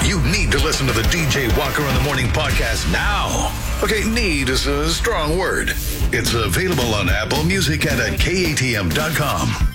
You need to listen to the DJ Walker in the Morning podcast now. Okay, need is a strong word. It's available on Apple Music and at KATM.com.